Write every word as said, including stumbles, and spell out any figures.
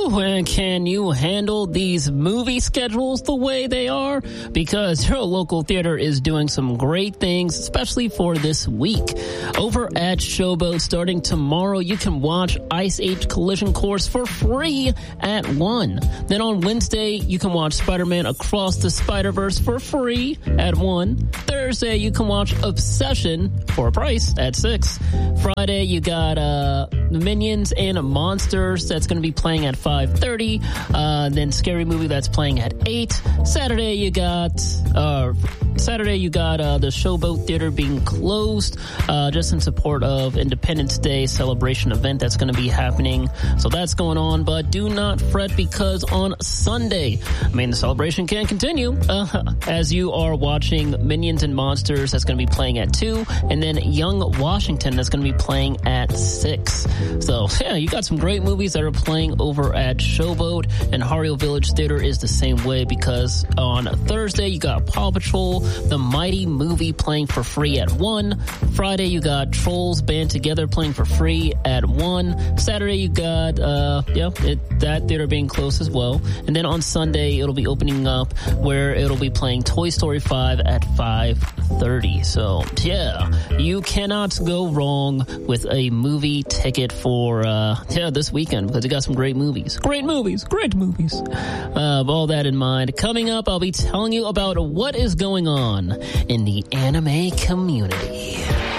And can you handle these movie schedules the way they are? Because your local theater is doing some great things, especially for this week. Over at Showboat, starting tomorrow, you can watch Ice Age Collision Course for free at one. Then on Wednesday, you can watch Spider-Man Across the Spider-Verse for free at one. Thursday, you can watch Obsession for a price at six. Friday, you got uh, Minions and Monsters that's going to be playing at five thirty. Uh, then Scary Movie that's playing at eight. Saturday, you got uh, Saturday you got uh, the Showboat Theater being closed uh, just in support of Independence Day celebration event that's going to be happening. So that's going on, but do not fret because on Sunday, I mean, the celebration can continue uh, as you are watching Minions and Monsters that's going to be playing at two, and then Young Washington that's going to be playing at six. So yeah, you got some great movies that are playing over at Showboat, and Hario Village Theater is the same way because on Thursday you got Paw Patrol, The Mighty Movie playing for free at one. Friday you got Trolls Band Together playing for free at one. Saturday you got uh yeah it, that theater being closed as well, and then on Sunday it'll be opening up where it'll be playing Toy Story five at five thirty. So yeah, you cannot go wrong with a movie ticket for uh yeah this weekend because you got some great movies great movies great movies uh all that in mind, coming up I'll be telling you about what is going on in the anime community.